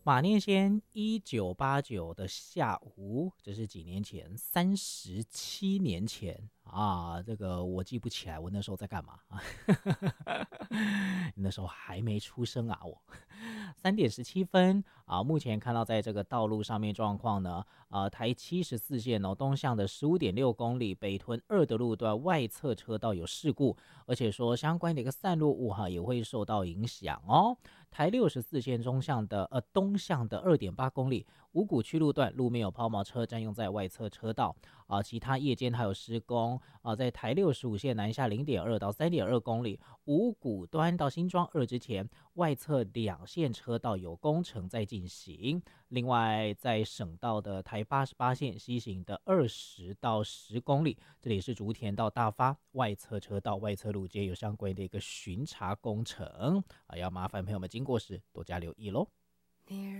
马念先1989的下午，这是几年前？37年前啊，这个我记不起来，我那时候在干嘛啊？那时候还没出生啊，我3点17分啊。目前看到在这个道路上面状况呢，台74线东向的15.6公里北屯2的路段外侧车道有事故，而且说相关的一个散落物也会受到影响哦。台64线东向的2.8公里五股区路段路面有抛锚车占用在外侧车道其他夜间还有施工在台65线南下0.2到3.2公里五股端到新庄2之前，外侧2线车道有工程在进行。另外，在省道的台88线西行的20到10公里，这里是竹田到大发外侧车道、外侧路街有相关的一个巡查工程要麻烦朋友们经过时多加留意喽。